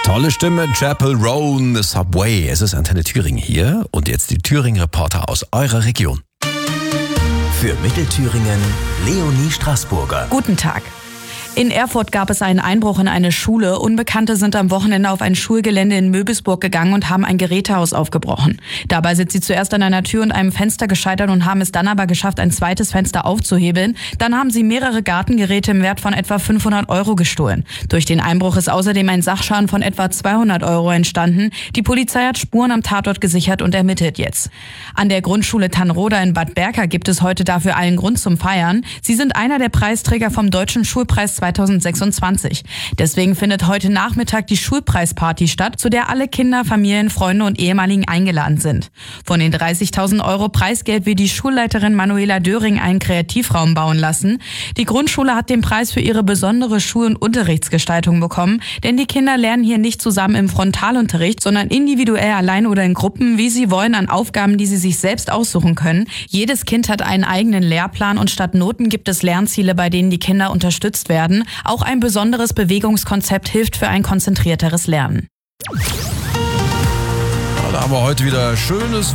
Tolle Stimme, Chapel Roan, Subway. Es ist Antenne Thüringen hier und jetzt die Thüringen-Reporter aus eurer Region. Für Mittelthüringen, Leonie Straßburger. Guten Tag. In Erfurt gab es einen Einbruch in eine Schule. Unbekannte sind am Wochenende auf ein Schulgelände in Möbisburg gegangen und haben ein Gerätehaus aufgebrochen. Dabei sind sie zuerst an einer Tür und einem Fenster gescheitert und haben es dann aber geschafft, ein zweites Fenster aufzuhebeln. Dann haben sie mehrere Gartengeräte im Wert von etwa 500 € gestohlen. Durch den Einbruch ist außerdem ein Sachschaden von etwa 200 € entstanden. Die Polizei hat Spuren am Tatort gesichert und ermittelt jetzt. An der Grundschule Tannroda in Bad Berka gibt es heute dafür allen Grund zum Feiern. Sie sind einer der Preisträger vom Deutschen Schulpreis 2026. Deswegen findet heute Nachmittag die Schulpreisparty statt, zu der alle Kinder, Familien, Freunde und Ehemaligen eingeladen sind. Von den 30.000 € Preisgeld wird die Schulleiterin Manuela Döring einen Kreativraum bauen lassen. Die Grundschule hat den Preis für ihre besondere Schul- und Unterrichtsgestaltung bekommen, denn die Kinder lernen hier nicht zusammen im Frontalunterricht, sondern individuell allein oder in Gruppen, wie sie wollen, an Aufgaben, die sie sich selbst aussuchen können. Jedes Kind hat einen eigenen Lehrplan und statt Noten gibt es Lernziele, bei denen die Kinder unterstützt werden. Auch ein besonderes Bewegungskonzept hilft für ein konzentrierteres Lernen. Da haben wir heute wieder schönes